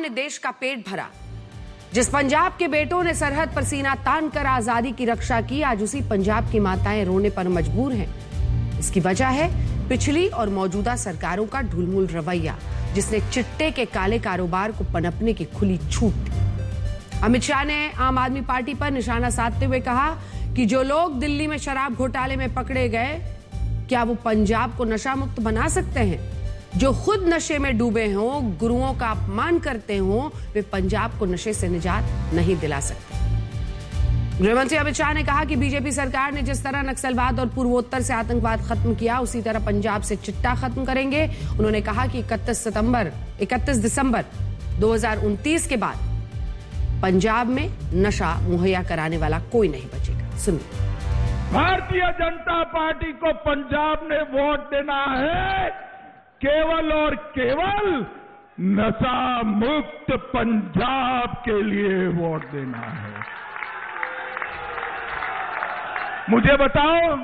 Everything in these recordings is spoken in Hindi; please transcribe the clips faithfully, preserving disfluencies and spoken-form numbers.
ने देश का पेट भरा। जिस पंजाब के बेटों ने सरहद पर सीना तान कर आजादी की रक्षा की, आज उसी पंजाब की माताएं रोने पर मजबूर हैं। इसकी वजह है पिछली और मौजूदा सरकारों का ढुलमुल रवैया, जिसने चिट्टे के काले कारोबार को पनपने की खुली छूट दी। अमित शाह ने आम आदमी पार्टी पर निशाना साधते हुए कहा कि जो लोग दिल्ली में शराब घोटाले में पकड़े गए, क्या वो पंजाब को नशा मुक्त बना सकते हैं? जो खुद नशे में डूबे हों, गुरुओं का अपमान करते हों, वे पंजाब को नशे से निजात नहीं दिला सकते। गृहमंत्री अमित शाह ने कहा कि बीजेपी सरकार ने जिस तरह नक्सलवाद और पूर्वोत्तर से आतंकवाद खत्म किया, उसी तरह पंजाब से चिट्टा खत्म करेंगे। उन्होंने कहा कि इकतीस सितंबर इकतीस दिसंबर दो हज़ार उनतीस के बाद पंजाब में नशा मुहैया कराने वाला कोई नहीं बचेगा। सुनिए। भारतीय जनता पार्टी को पंजाब में वोट देना है, केवल और केवल नशा मुक्त पंजाब के लिए वोट देना है। मुझे बताओ,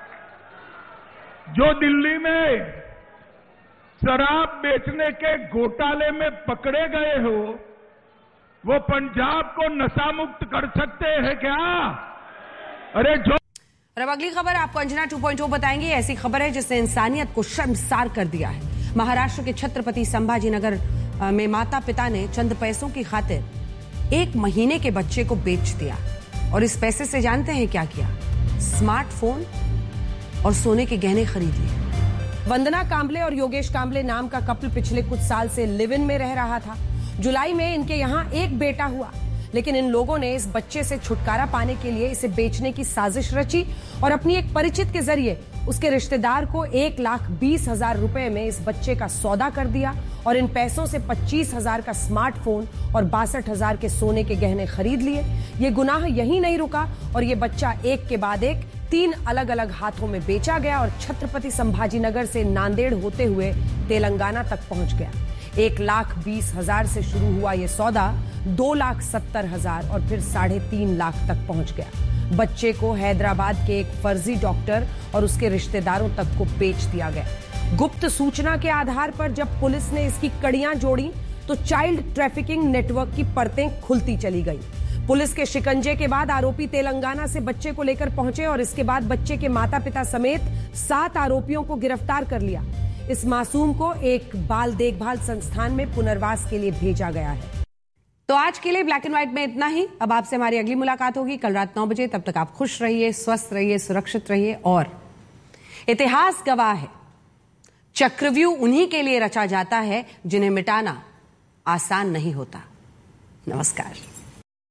जो दिल्ली में शराब बेचने के घोटाले में पकड़े गए हो, वो पंजाब को नशा मुक्त कर सकते हैं क्या? अरे जो और अब अगली खबर आपको अंजना टू पॉइंट ओ बताएंगे। ऐसी खबर है जिसने इंसानियत को शर्मसार कर दिया है। महाराष्ट्र के छत्रपति संभाजीनगर में माता पिता ने चंद पैसों की खातिर एक महीने के बच्चे को बेच दिया, और इस पैसे से जानते हैं क्या किया? स्मार्टफोन और सोने के गहने खरीद लिए। वंदना कांबले और योगेश कांबले नाम का कपल पिछले कुछ साल से लिव इन में रह रहा था। जुलाई में इनके यहाँ एक बेटा हुआ, लेकिन इन लोगों ने इस बच्चे से छुटकारा पाने के लिए इसे बेचने की साजिश रची और अपनी एक परिचित के जरिए उसके रिश्तेदार को एक लाख बीस हजार रुपए में इस बच्चे का सौदा कर दिया, और इन पैसों से पच्चीस हजार का स्मार्टफोन और बासठ हजार के सोने के गहने खरीद लिए। ये गुनाह यहीं नहीं रुका और ये बच्चा एक के बाद एक तीन अलग अलग हाथों में बेचा गया और छत्रपति संभाजीनगर से नांदेड़ होते हुए तेलंगाना तक पहुंच गया। एक लाख बीस हजार से शुरू हुआ ये सौदा दो लाख सत्तर हजार और फिर साढ़े तीन लाख तक पहुंच गया। बच्चे को हैदराबाद के एक फर्जी डॉक्टर और उसके रिश्तेदारों तक को बेच दिया गया। गुप्त सूचना के आधार पर जब पुलिस ने इसकी कड़ियां जोड़ी तो चाइल्ड ट्रैफिकिंग नेटवर्क की परतें खुलती चली गई। पुलिस के शिकंजे के बाद आरोपी तेलंगाना से बच्चे को लेकर पहुंचे और इसके बाद बच्चे के माता पिता समेत सात आरोपियों को गिरफ्तार कर लिया। इस मासूम को एक बाल देखभाल संस्थान में पुनर्वास के लिए भेजा गया है। तो आज के लिए ब्लैक एंड व्हाइट में इतना ही। अब आपसे हमारी अगली मुलाकात होगी कल रात नौ बजे। तब तक आप खुश रहिए, स्वस्थ रहिए, सुरक्षित रहिए। और इतिहास गवाह है, चक्रव्यूह उन्हीं के लिए रचा जाता है जिन्हें मिटाना आसान नहीं होता। नमस्कार।